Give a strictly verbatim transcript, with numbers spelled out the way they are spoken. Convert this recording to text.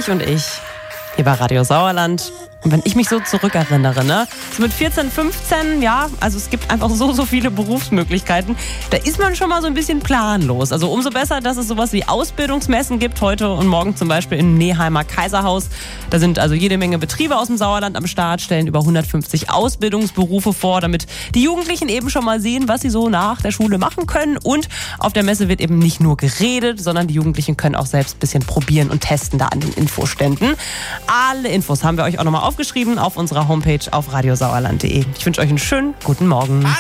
Ulrich und ich hier bei Radio Sauerland. Und wenn ich mich so zurückerinnere, ne, so mit vierzehn, fünfzehn, ja, also es gibt einfach so, so viele Berufsmöglichkeiten, da ist man schon mal so ein bisschen planlos. Also umso besser, dass es sowas wie Ausbildungsmessen gibt, heute und morgen zum Beispiel im Neheimer Kaiserhaus. Da sind also jede Menge Betriebe aus dem Sauerland am Start, stellen über hundertfünfzig Ausbildungsberufe vor, damit die Jugendlichen eben schon mal sehen, was sie so nach der Schule machen können. Und auf der Messe wird eben nicht nur geredet, sondern die Jugendlichen können auch selbst ein bisschen probieren und testen da an den Infoständen. Alle Infos haben wir euch auch nochmal aufgeschrieben auf unserer Homepage auf radiosauerland punkt de. Ich wünsche euch einen schönen guten Morgen.